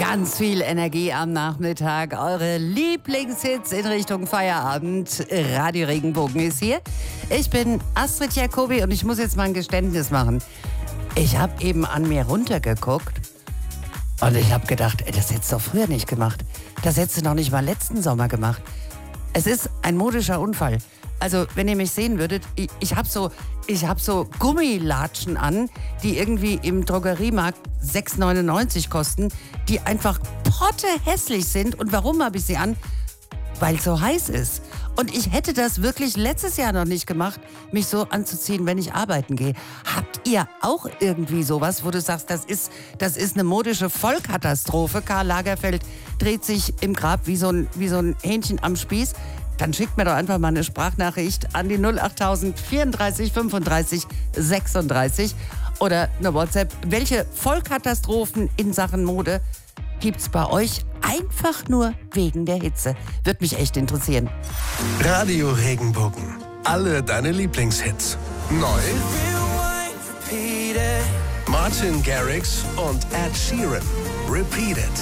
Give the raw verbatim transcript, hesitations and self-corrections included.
Ganz viel Energie am Nachmittag. Eure Lieblingshits in Richtung Feierabend. Radio Regenbogen ist hier. Ich bin Astrid Jacobi und ich muss jetzt mal ein Geständnis machen. Ich habe eben an mir runtergeguckt und ich habe gedacht, ey, das hättest du doch früher nicht gemacht. Das hättest du noch nicht mal letzten Sommer gemacht. Es ist ein modischer Unfall. Also, wenn ihr mich sehen würdet, ich, ich habe so, ich hab so Gummilatschen an, die irgendwie im Drogeriemarkt sechs neunundneunzig kosten, die einfach pottehässlich sind. Und warum habe ich sie an? Weil es so heiß ist. Und ich hätte das wirklich letztes Jahr noch nicht gemacht, mich so anzuziehen, wenn ich arbeiten gehe. Habt ihr auch irgendwie sowas, wo du sagst, das ist, das ist eine modische Vollkatastrophe? Karl Lagerfeld dreht sich im Grab wie so ein, wie so ein Hähnchen am Spieß. Dann schickt mir doch einfach mal eine Sprachnachricht an die null achttausend vierunddreißig fünfunddreißig sechsunddreißig oder eine WhatsApp. Welche Vollkatastrophen in Sachen Mode gibt's bei euch einfach nur wegen der Hitze? Würde mich echt interessieren. Radio Regenbogen. Alle deine Lieblingshits. Neu. Martin Garrix und Ed Sheeran. Repeat It.